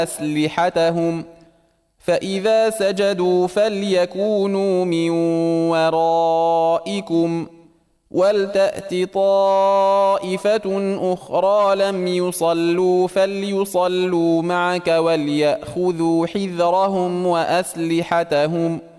أسلحتهم فإذا سجدوا فليكونوا من ورائكم ولتأت طائفة أخرى لم يصلوا فليصلوا معك وليأخذوا حذرهم وأسلحتهم